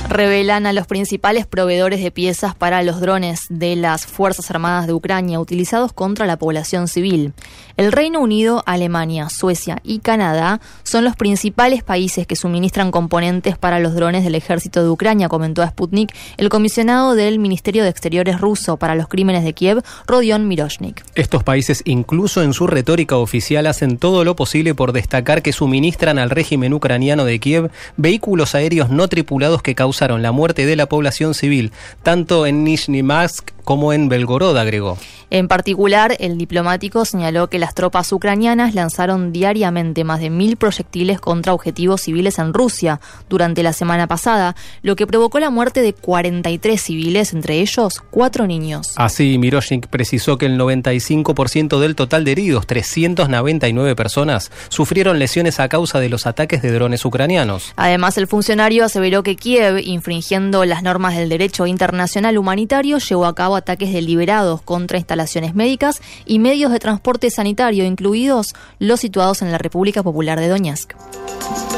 Revelan a los principales proveedores de piezas para los drones de las Fuerzas Armadas de Ucrania utilizados contra la población civil. El Reino Unido, Alemania, Suecia y Canadá son los principales países que suministran componentes para los drones del ejército de Ucrania, comentó a Sputnik el comisionado del Ministerio de Exteriores ruso para los crímenes de Kiev, Rodion Miroshnik. Estos países, incluso en su retórica oficial, hacen todo lo posible por destacar que suministran al régimen ucraniano de Kiev vehículos aéreos no tripulados que causaron la muerte de la población civil, tanto en Nizhny Mashk como en Belgorod, agregó. En particular, el diplomático señaló que las tropas ucranianas lanzaron diariamente más de 1.000 proyectiles contra objetivos civiles en Rusia durante la semana pasada, lo que provocó la muerte de 43 civiles, entre ellos 4 niños. Así, Miroshnik precisó que el 95% del total de heridos, 399 personas, sufrieron lesiones a causa de los ataques de drones ucranianos. Además, el funcionario aseveró que Kiev, infringiendo las normas del derecho internacional humanitario, llevó a cabo ataques deliberados contra instalaciones médicas y medios de transporte sanitario, incluidos los situados en la República Popular de Donetsk.